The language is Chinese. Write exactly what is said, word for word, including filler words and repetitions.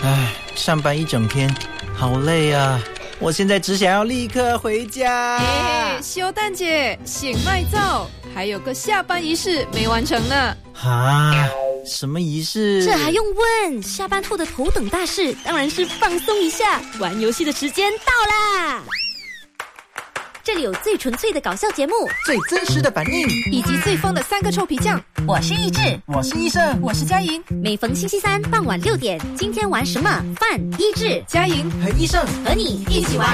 唉，上班一整天，好累啊！我现在只想要立刻回家。 哎，修蛋姐，醒麦灶，还有个下班仪式没完成呢。 啊，什么仪式？ 这还用问？下班后的头等大事当然是放松一下，玩游戏的时间到啦！这里有最纯粹的搞笑节目， 最真实的反应， 以及最疯的三个臭皮匠。 我是益智， 我是医生， 我是佳莹。 每逢星期三傍晚六点，今天玩什么？范益智、 佳莹和医生和你一起玩